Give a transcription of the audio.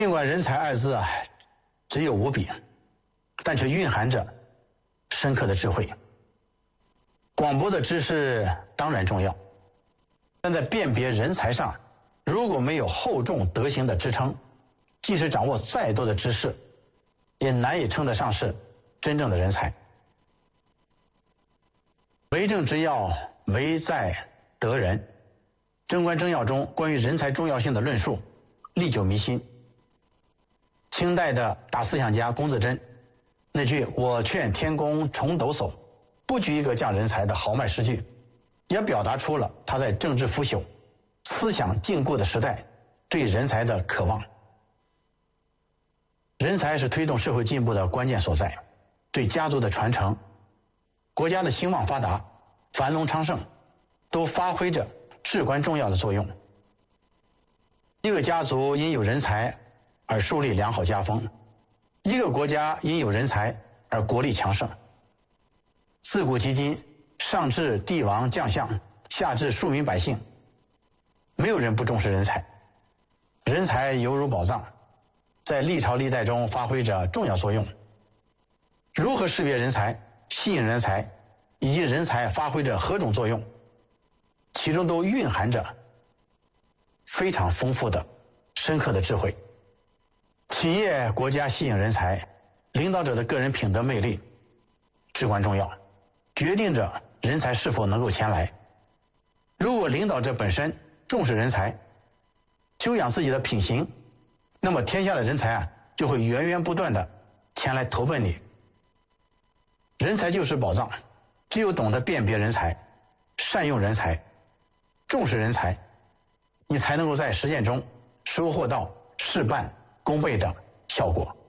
尽管人才二字只有5笔，但却蕴含着深刻的智慧。广博的知识当然重要，但在辨别人才上，如果没有厚重德行的支撑，即使掌握再多的知识，也难以称得上是真正的人才。为政之要，唯在得人。贞观政要中关于人才重要性的论述历久弥新。清代的大思想家龚自珍那句“我劝天公重抖擞，不拘一格降人才”的豪迈诗句，也表达出了他在政治腐朽、思想禁锢的时代对人才的渴望。人才是推动社会进步的关键所在，对家族的传承、国家的兴旺发达、繁荣昌盛都发挥着至关重要的作用。一个家族因有人才而树立良好家风，一个国家因有人才而国力强盛。自古及今，上至帝王将相，下至庶民百姓，没有人不重视人才。人才犹如宝藏，在历朝历代中发挥着重要作用。如何识别人才、吸引人才，以及人才发挥着何种作用，其中都蕴含着非常丰富的、深刻的智慧。企业、国家吸引人才，领导者的个人品德魅力至关重要，决定着人才是否能够前来。如果领导者本身重视人才，修养自己的品行，那么天下的人才就会源源不断的前来投奔你。人才就是宝藏，只有懂得辨别人才、善用人才、重视人才，你才能够在实践中收获到事半功倍的效果。